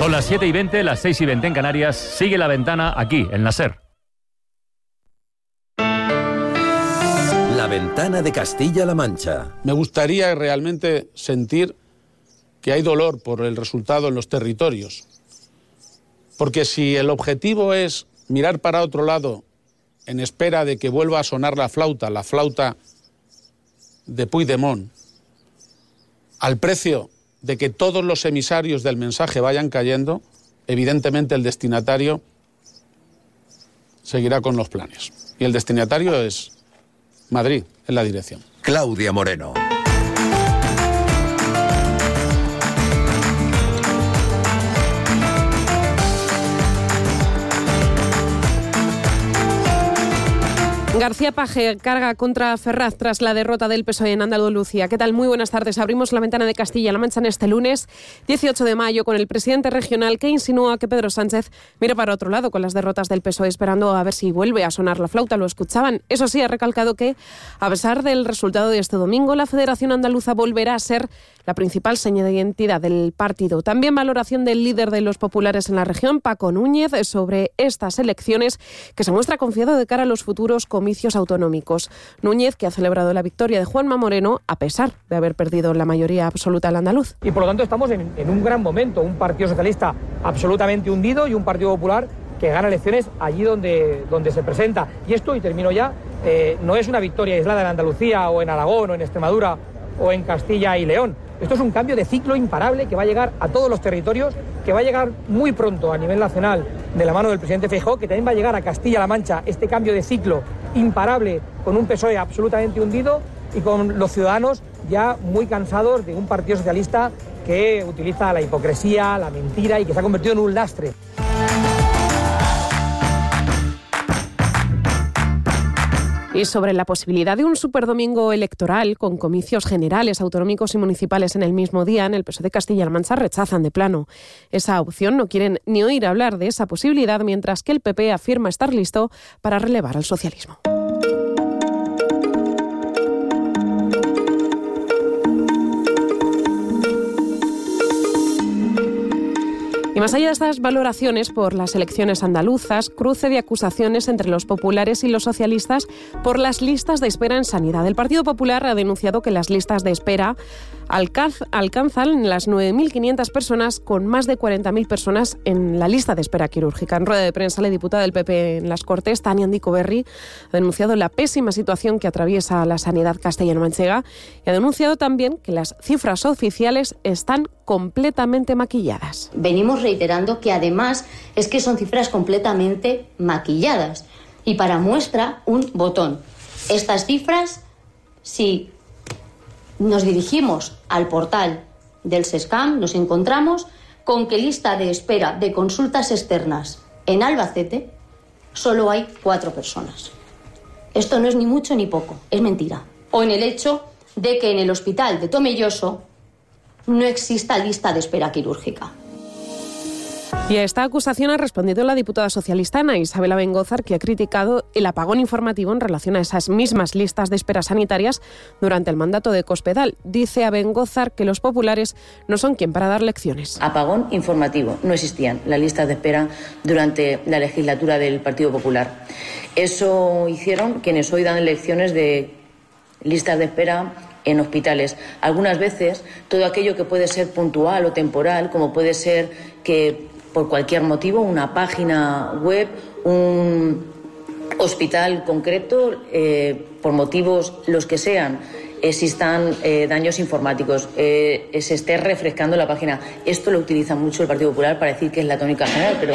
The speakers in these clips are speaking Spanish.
Son las 7:20, las 6:20 en Canarias. Sigue La Ventana aquí, en la SER. La Ventana de Castilla-La Mancha. Me gustaría realmente sentir que hay dolor por el resultado en los territorios. Porque si el objetivo es mirar para otro lado en espera de que vuelva a sonar la flauta de Puigdemont, al precio de que todos los emisarios del mensaje vayan cayendo, evidentemente el destinatario seguirá con los planes. Y el destinatario es Madrid, en la dirección. Claudia Moreno. García Page carga contra Ferraz tras la derrota del PSOE en Andalucía. ¿Qué tal? Muy buenas tardes. Abrimos La Ventana de Castilla-La Mancha en este lunes 18 de mayo con el presidente regional que insinúa que Pedro Sánchez mira para otro lado con las derrotas del PSOE, esperando a ver si vuelve a sonar la flauta. Lo escuchaban. Eso sí, ha recalcado que, a pesar del resultado de este domingo, la Federación Andaluza volverá a ser la principal seña de identidad del partido. También valoración del líder de los populares en la región, Paco Núñez, sobre estas elecciones, que se muestra confiado de cara a los futuros comicios autonómicos. Núñez, que ha celebrado la victoria de Juanma Moreno, a pesar de haber perdido la mayoría absoluta al andaluz. Y por lo tanto estamos en un gran momento, un Partido Socialista absolutamente hundido y un Partido Popular que gana elecciones allí donde se presenta. Y esto, y termino ya, no es una victoria aislada en Andalucía o en Aragón o en Extremadura o en Castilla y León. Esto es un cambio de ciclo imparable que va a llegar a todos los territorios, que va a llegar muy pronto a nivel nacional de la mano del presidente Feijóo, que también va a llegar a Castilla-La Mancha, este cambio de ciclo imparable con un PSOE absolutamente hundido y con los ciudadanos ya muy cansados de un Partido Socialista que utiliza la hipocresía, la mentira y que se ha convertido en un lastre. Y sobre la posibilidad de un superdomingo electoral con comicios generales, autonómicos y municipales en el mismo día, en el PSOE de Castilla-La Mancha rechazan de plano esa opción. No quieren ni oír hablar de esa posibilidad, mientras que el PP afirma estar listo para relevar al socialismo. Y más allá de estas valoraciones por las elecciones andaluzas, cruce de acusaciones entre los populares y los socialistas por las listas de espera en sanidad. El Partido Popular ha denunciado que las listas de espera alcanzan las 9.500 personas, con más de 40.000 personas en la lista de espera quirúrgica. En rueda de prensa, la diputada del PP en las Cortes, Tania Andico-Berri, ha denunciado la pésima situación que atraviesa la sanidad castellano-manchega y ha denunciado también que las cifras oficiales están completamente maquilladas. Venimos reiterando que además es que son cifras completamente maquilladas. Y para muestra, un botón. Estas cifras, si nos dirigimos al portal del SESCAM, nos encontramos con que lista de espera de consultas externas en Albacete solo hay 4 personas. Esto no es ni mucho ni poco, es mentira. O en el hecho de que en el hospital de Tomelloso no exista lista de espera quirúrgica. Y a esta acusación ha respondido la diputada socialista Ana Isabel Abengózar, que ha criticado el apagón informativo en relación a esas mismas listas de espera sanitarias durante el mandato de Cospedal. Dice Abengózar que los populares no son quien para dar lecciones. Apagón informativo. No existían las listas de espera durante la legislatura del Partido Popular. Eso hicieron quienes hoy dan lecciones de listas de espera en hospitales. Algunas veces todo aquello que puede ser puntual o temporal, como puede ser que por cualquier motivo una página web, un hospital concreto, por motivos los que sean, existan daños informáticos, se esté refrescando la página. Esto lo utiliza mucho el Partido Popular para decir que es la tónica general, pero...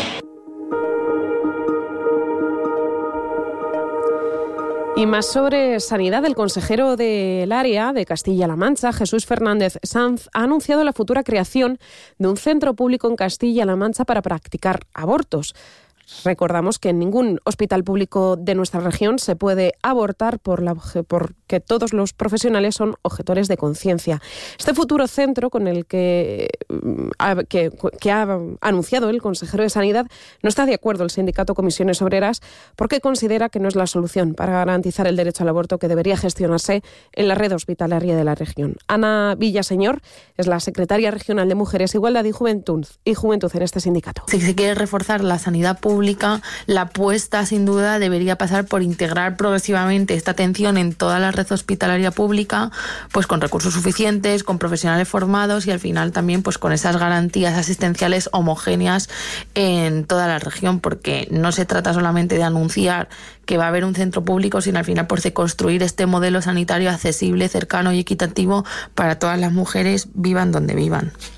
Y más sobre sanidad, el consejero del área de Castilla-La Mancha, Jesús Fernández Sanz, ha anunciado la futura creación de un centro público en Castilla-La Mancha para practicar abortos. Recordamos que en ningún hospital público de nuestra región se puede abortar porque todos los profesionales son objetores de conciencia. Este futuro centro con el que ha anunciado el consejero de Sanidad no está de acuerdo el sindicato Comisiones Obreras porque considera que no es la solución para garantizar el derecho al aborto que debería gestionarse en la red hospitalaria de la región. Ana Villaseñor es la secretaria regional de Mujeres, Igualdad y Juventud en este sindicato. Si se quiere reforzar la sanidad pública, la apuesta sin duda debería pasar por integrar progresivamente esta atención en toda la red hospitalaria pública, pues con recursos suficientes, con profesionales formados y al final también pues con esas garantías asistenciales homogéneas en toda la región, porque no se trata solamente de anunciar que va a haber un centro público, sino al final pues de construir este modelo sanitario accesible, cercano y equitativo para todas las mujeres, vivan donde vivan.